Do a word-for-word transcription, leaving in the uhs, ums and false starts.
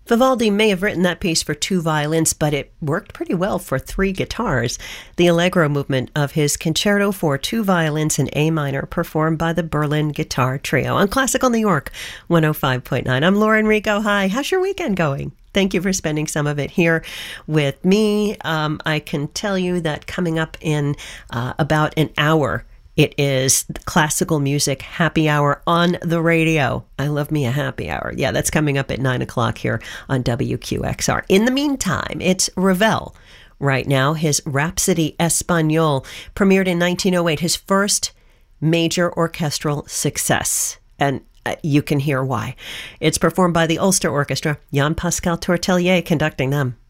Vivaldi may have written that piece for two violins, but it worked pretty well for three guitars. The Allegro movement of his Concerto for Two Violins in A Minor, performed by the Berlin Guitar Trio on Classical New York one oh five point nine. I'm Laura Enrico. Hi, how's your weekend going? Thank you for spending some of it here with me. Um, I can tell you that coming up in uh, about an hour, it is Classical Music Happy Hour on the radio. I love me a happy hour. Yeah, that's coming up at nine o'clock here on W Q X R. In the meantime, it's Ravel. Right now, his Rhapsody Espagnole premiered in nineteen oh eight, his first major orchestral success. And uh, you can hear why. It's performed by the Ulster Orchestra, Jan-Pascal Tortelier conducting them.